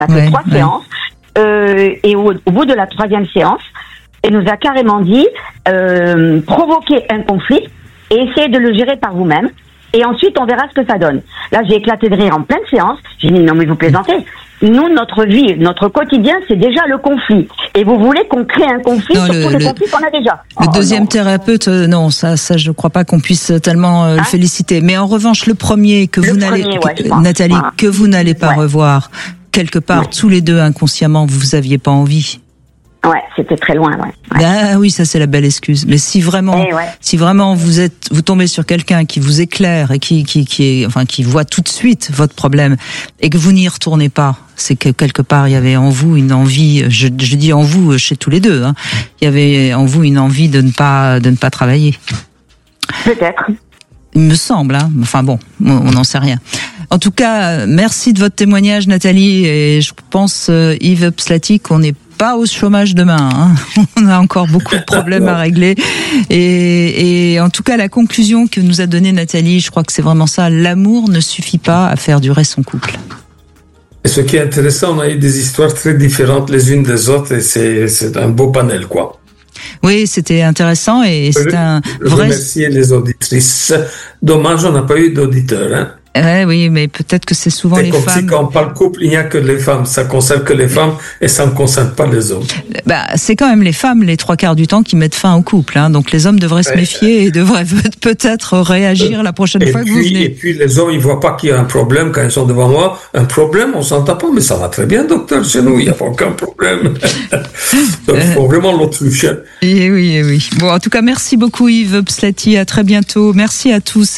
a fait 3 séances. Et au bout de la 3e séance, elle nous a carrément dit provoquez un conflit et essayez de le gérer par vous-même. Et ensuite, on verra ce que ça donne. Là, j'ai éclaté de rire en pleine séance. J'ai dit, non mais vous plaisantez. Nous, notre vie, notre quotidien, c'est déjà le conflit. Et vous voulez qu'on crée un conflit sur tous les conflits qu'on a déjà. Le deuxième thérapeute, non, ça, je crois pas qu'on puisse tellement le féliciter. Mais en revanche, le premier que vous n'allez, Nathalie, que vous n'allez pas revoir, quelque part, tous les deux inconsciemment, vous aviez pas envie. Ouais, c'était très loin, Ah oui, ça c'est la belle excuse. Mais si vraiment vous tombez sur quelqu'un qui vous éclaire et qui voit tout de suite votre problème et que vous n'y retournez pas, c'est que quelque part il y avait en vous une envie, je dis en vous chez tous les deux, il y avait en vous une envie de ne pas travailler. Peut-être. Il me semble, enfin bon, on n'en sait rien. En tout cas, merci de votre témoignage, Nathalie, et je pense, Yves Pslati, qu'on n'est pas au chômage demain. On a encore beaucoup de problèmes à régler. Et en tout cas, la conclusion que nous a donnée Nathalie, je crois que c'est vraiment ça. L'amour ne suffit pas à faire durer son couple. Et ce qui est intéressant, on a eu des histoires très différentes les unes des autres, et c'est un beau panel, quoi. Oui, c'était intéressant et c'est un vrai... Remercier les auditrices. Dommage, on n'a pas eu d'auditeurs, Oui, mais peut-être que c'est souvent les femmes. Si quand on parle couple, il n'y a que les femmes. Ça concerne que les femmes et ça ne concerne pas les hommes. C'est quand même les femmes, les 3/4 du temps, qui mettent fin au couple. Donc les hommes devraient se méfier et devraient peut-être réagir la prochaine fois que vous venez. Et puis les hommes, ils voient pas qu'il y a un problème quand ils sont devant moi. Un problème, on s'entend pas, mais ça va très bien, docteur, chez nous, il n'y a pas aucun problème. Donc il faut vraiment l'autruche. Et oui. Bon, en tout cas, merci beaucoup Yves Pslati. À très bientôt. Merci à tous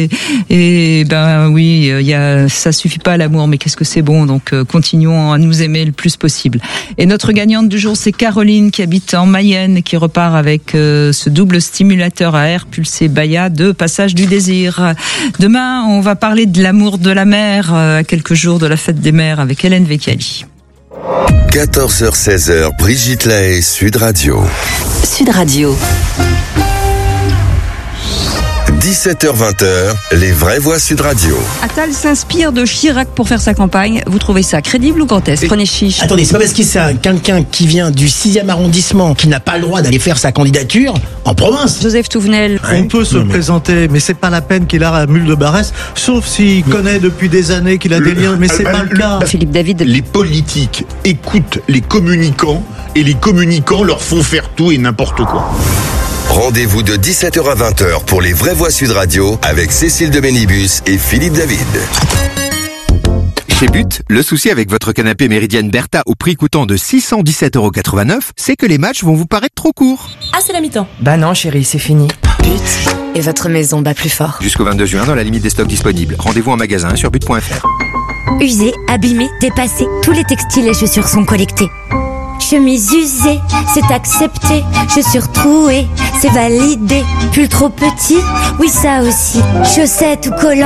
oui, ça suffit pas l'amour, mais qu'est-ce que c'est bon, donc continuons à nous aimer le plus possible. Et notre gagnante du jour, c'est Caroline qui habite en Mayenne, qui repart avec ce double stimulateur à air pulsé Baya de Passage du Désir. Demain, on va parler de l'amour de la mère à quelques jours de la fête des mères avec Hélène Vecchiali. 14h-16h, Brigitte Lahaie, Sud Radio. Sud Radio. 17h-20h, les vraies voix Sud Radio. Attal s'inspire de Chirac pour faire sa campagne. Vous trouvez ça crédible ou grotesque? Prenez chiche. Attendez, c'est pas parce que c'est quelqu'un qui vient du 6e arrondissement qui n'a pas le droit d'aller faire sa candidature en province. Joseph Touvenel. On peut se présenter, mais c'est pas la peine qu'il a la mule de Barès, sauf s'il connaît depuis des années qu'il a des liens, mais c'est pas le cas. Philippe David. Les politiques écoutent les communicants et les communicants leur font faire tout et n'importe quoi. Rendez-vous de 17h à 20h pour les vraies voix Sud Radio avec Cécile de Ménibus et Philippe David. Chez But, le souci avec votre canapé Méridienne Bertha au prix coûtant de 617,89 €, c'est que les matchs vont vous paraître trop courts. Ah, c'est la mi-temps. Bah non chérie, c'est fini. But. Et votre maison bat plus fort. Jusqu'au 22 juin dans la limite des stocks disponibles. Rendez-vous en magasin sur but.fr. Usés, abîmés, dépassés, tous les textiles et chaussures sont collectés. Chemise usée, c'est accepté. Chaussures trouées, c'est validé. Pull trop petit, oui ça aussi. Chaussettes ou collants.